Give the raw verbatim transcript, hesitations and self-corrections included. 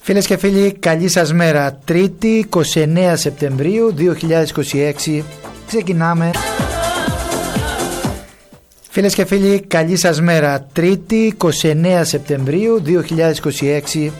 Φίλες και φίλοι, καλή σας μέρα. Τρίτη, είκοσι εννέα Σεπτεμβρίου δύο χιλιάδες είκοσι έξι. Ξεκινάμε. Φίλες και φίλοι, καλή σας μέρα. Τρίτη, είκοσι εννέα Σεπτεμβρίου δύο χιλιάδες είκοσι έξι.